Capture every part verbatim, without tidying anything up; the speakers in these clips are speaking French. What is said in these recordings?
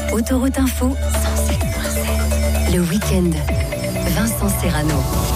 Autoroute Info, cent sept virgule sept. Le week-end, Vincent Serrano.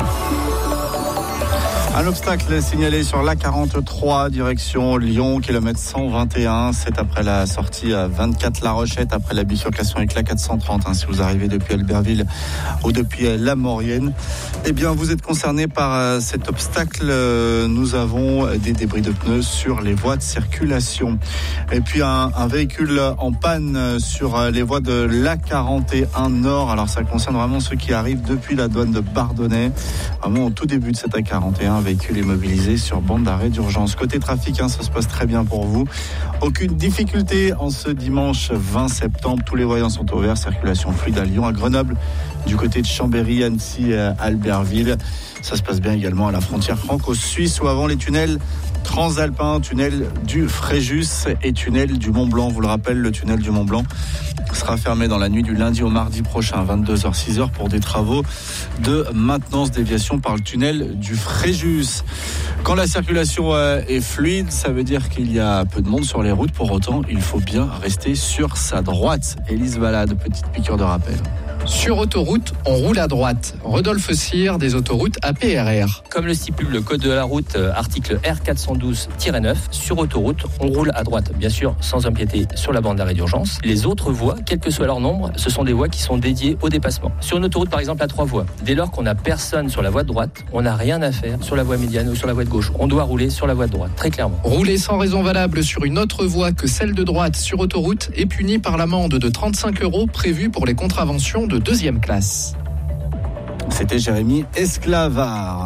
Un obstacle signalé sur l'A quarante-trois, direction Lyon, kilomètre cent vingt et un. C'est après la sortie à vingt-quatre La Rochette, après la bifurcation avec l'A quatre cent trente. Hein, si vous arrivez depuis Albertville ou depuis la Maurienne, eh bien, vous êtes concerné par euh, cet obstacle. Euh, nous avons des débris de pneus sur les voies de circulation. Et puis, un, un véhicule en panne sur les voies de l'A quarante et un Nord. Alors, ça concerne vraiment ceux qui arrivent depuis la douane de Bardonnay. Vraiment, au tout début de cet A quarante et un. Véhicule immobilisé sur bande d'arrêt d'urgence. Côté trafic, hein, ça se passe très bien pour vous. Aucune difficulté en ce dimanche vingt septembre. Tous les voyants sont ouverts. Circulation fluide à Lyon, à Grenoble, du côté de Chambéry, Annecy, Albertville. Ça se passe bien également à la frontière franco-suisse ou avant les tunnels transalpins, tunnel du Fréjus et tunnel du Mont-Blanc. Vous le rappelle, le tunnel du Mont-Blanc sera fermé dans la nuit du lundi au mardi prochain à vingt-deux heures six heures pour des travaux de maintenance déviation par le tunnel du Fréjus. Quand la circulation est fluide, ça veut dire qu'il y a peu de monde sur les routes. Pour autant, il faut bien rester sur sa droite. Élise Valade, petite piqûre de rappel. Sur autoroute, on roule à droite. Rodolphe Cyr, des autoroutes A P R R. Comme le stipule le code de la route, article R quatre cent douze neuf, sur autoroute, on roule à droite, bien sûr, sans empiéter sur la bande d'arrêt d'urgence. Les autres voies, quel que soit leur nombre, ce sont des voies qui sont dédiées au dépassement. Sur une autoroute, par exemple, à trois voies, dès lors qu'on n'a personne sur la voie de droite, on n'a rien à faire sur la voie médiane ou sur la voie de gauche. On doit rouler sur la voie de droite, très clairement. Rouler sans raison valable sur une autre voie que celle de droite sur autoroute est puni par l'amende de trente-cinq euros prévue pour les contraventions de deuxième classe. C'était Jérémy Esclavard.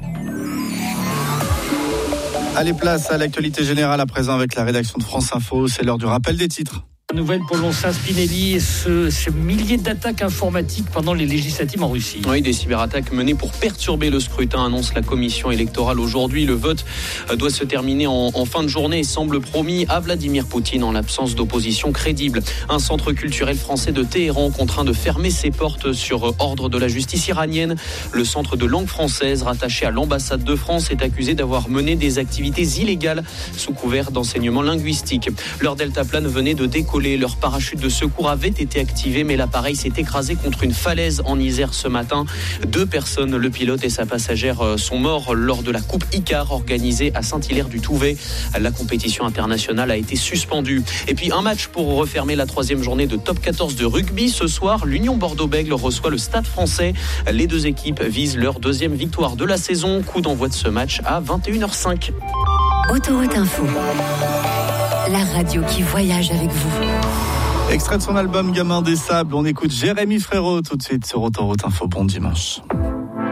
Allez, place à l'actualité générale à présent avec la rédaction de France Info. C'est l'heure du rappel des titres. Nouvelle pour Lonsa Spinelli et ce, ces milliers d'attaques informatiques pendant les législatives en Russie. Oui, des cyberattaques menées pour perturber le scrutin, annonce la commission électorale aujourd'hui. Le vote doit se terminer en, en fin de journée et semble promis à Vladimir Poutine en l'absence d'opposition crédible. Un centre culturel français de Téhéran contraint de fermer ses portes sur ordre de la justice iranienne. Le centre de langue française rattaché à l'ambassade de France est accusé d'avoir mené des activités illégales sous couvert d'enseignement linguistique. Leur deltaplane venait de décoller. Leur parachute de secours avait été activé, mais l'appareil s'est écrasé contre une falaise en Isère ce matin. Deux personnes, le pilote et sa passagère, sont morts lors de la Coupe Icar organisée à Saint-Hilaire-du-Touvet. La compétition internationale a été suspendue. Et puis un match pour refermer la troisième journée de top quatorze de rugby. Ce soir, l'Union Bordeaux-Bègles reçoit le Stade Français. Les deux équipes visent leur deuxième victoire de la saison. Coup d'envoi de ce match à vingt et une heures cinq. Autoroute Info, la radio qui voyage avec vous. Extrait de son album Gamin des Sables, on écoute Jérémy Frérot tout de suite sur Autoroute Info. Bon dimanche.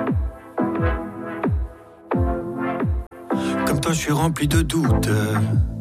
Comme toi, je suis rempli de doutes.